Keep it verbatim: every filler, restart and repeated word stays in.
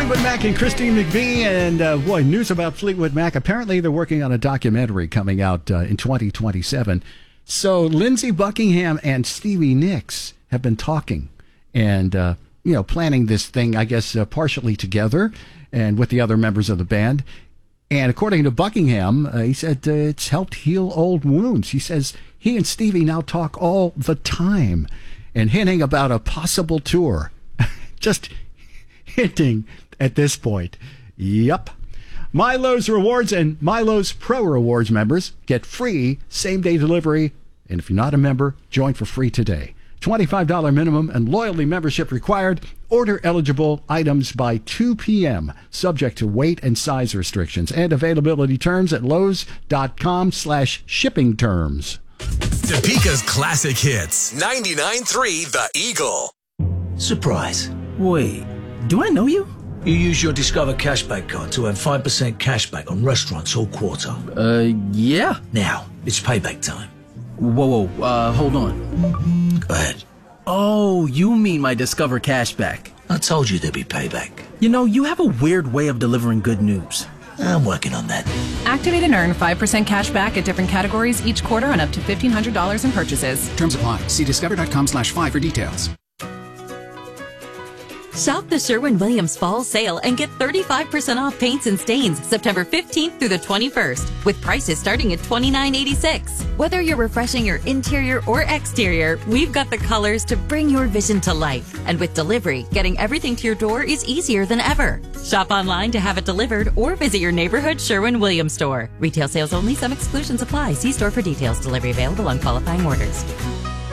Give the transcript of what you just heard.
Fleetwood Mac and Christine McVie, and uh, boy, news about Fleetwood Mac. Apparently, they're working on a documentary coming out uh, in twenty twenty-seven. So, Lindsey Buckingham and Stevie Nicks have been talking and, uh, you know, planning this thing, I guess, uh, partially together and with the other members of the band. And according to Buckingham, uh, he said uh, it's helped heal old wounds. He says he and Stevie now talk all the time and hinting about a possible tour. Just hinting at this point. Yup. Milo's Rewards and Milo's Pro Rewards members get free same-day delivery. And if you're not a member, join for free today. twenty-five dollars minimum and loyalty membership required. Order eligible items by two p.m. subject to weight and size restrictions and availability terms at Lowe's.com slash shipping terms. Topeka's classic hits. ninety-nine point three The Eagle. Surprise. Wait, do I know you? You use your Discover Cashback card to earn five percent cashback on restaurants all quarter. Uh, yeah. Now, it's payback time. Whoa, whoa, uh, hold on. Go ahead. Oh, you mean my Discover Cashback. I told you there'd be payback. You know, you have a weird way of delivering good news. I'm working on that. Activate and earn five percent cash back at different categories each quarter on up to fifteen hundred dollars in purchases. Terms apply. See discover.com slash five for details. Shop the Sherwin-Williams Fall Sale and get thirty-five percent off paints and stains September fifteenth through the twenty-first, with prices starting at twenty-nine eighty-six. Whether you're refreshing your interior or exterior, we've got the colors to bring your vision to life. And with delivery, getting everything to your door is easier than ever. Shop online to have it delivered or visit your neighborhood Sherwin-Williams store. Retail sales only. Some exclusions apply. See store for details. Delivery available on qualifying orders.